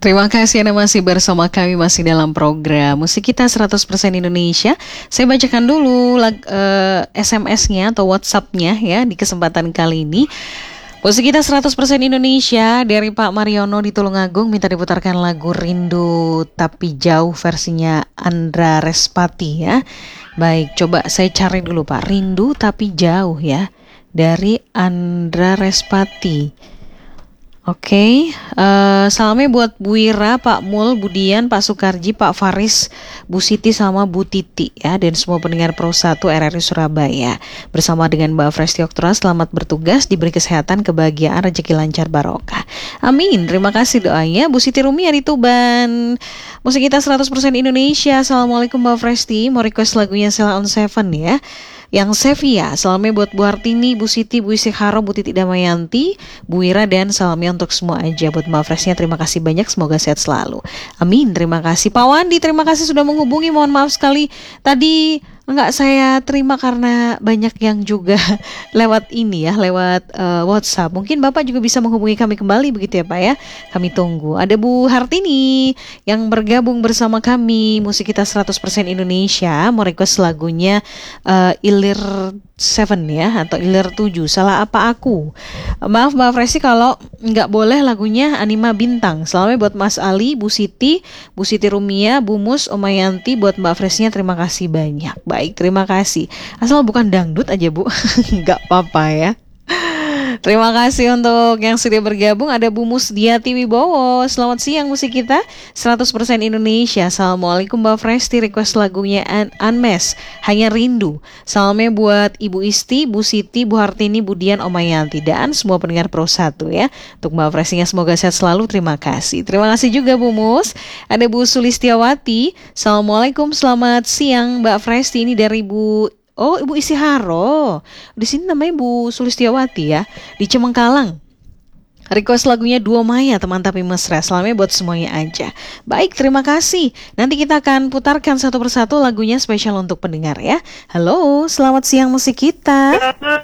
Terima kasih Anda masih bersama kami, masih dalam program Musik Kita 100% Indonesia. Saya bacakan dulu SMS-nya atau WhatsApp-nya ya di kesempatan kali ini. Musik Kita 100% Indonesia dari Pak Mariono di Tulungagung minta diputarkan lagu Rindu Tapi Jauh versinya Andra Respati ya. Baik, coba saya cari dulu Pak, Rindu Tapi Jauh ya, dari Andra Respati. Oke, salamnya buat Bu Ira, Pak Mul, Bu Dian, Pak Sukarji, Pak Faris, Bu Siti sama Bu Titi ya, dan semua pendengar Pro 1 RRI Surabaya. Bersama dengan Mbak Fresti Oktora, selamat bertugas, diberi kesehatan, kebahagiaan, rezeki lancar, barokah. Amin. Terima kasih doanya. Bu Siti Rumia di Tuban. Musik Kita 100% Indonesia. Assalamualaikum Mbak Fresti. Mau request lagunya Sheila on Seven ya. Yang Sevia, salamnya buat Bu Hartini, Bu Siti, Bu Isikharo, Bu Titi Damayanti, Bu Ira, dan salamnya untuk semua aja. Buat Mbak Freshnya terima kasih banyak, semoga sehat selalu. Amin, terima kasih. Pak Wandi, terima kasih sudah menghubungi, mohon maaf sekali tadi enggak saya terima karena banyak yang juga lewat ini ya, lewat WhatsApp. Mungkin Bapak juga bisa menghubungi kami kembali begitu ya Pak ya. Kami tunggu. Ada Bu Hartini yang bergabung bersama kami Musik Kita 100% Indonesia, mau request lagunya Ilir 7 ya, atau Ilir 7, Salah Apa Aku. Maaf Mbak Fresi kalau nggak boleh lagunya Anima Bintang. Selamat buat Mas Ali, Bu Siti Rumia, Bu Mus, Omayanti. Buat Mbak Fresinya terima kasih banyak. Baik, terima kasih. Asal bukan dangdut aja Bu, nggak apa-apa ya. Terima kasih untuk yang sudah bergabung. Ada Bu Musdiati Wibowo. Selamat siang Musik Kita 100% Indonesia. Assalamualaikum Mbak Fresti. Request lagunya Anmes, Hanya Rindu. Salamnya buat Ibu Isti, Bu Siti, Bu Hartini, Bu Dian, Omayanti, dan semua pendengar Pro 1 ya. Untuk Mbak Frestinya semoga sehat selalu. Terima kasih. Terima kasih juga Bu Mus. Ada Bu Sulistiawati. Assalamualaikum, selamat siang Mbak Fresti. Ini dari Ibu Isiharo. Di sini namanya Bu Sulistiawati ya, di Cemengkalang. Request lagunya Duo Maya, Teman Tapi Mesra. Salamnya buat semuanya aja. Baik, terima kasih. Nanti kita akan putarkan satu persatu lagunya spesial untuk pendengar ya. Halo, selamat siang Musik Kita.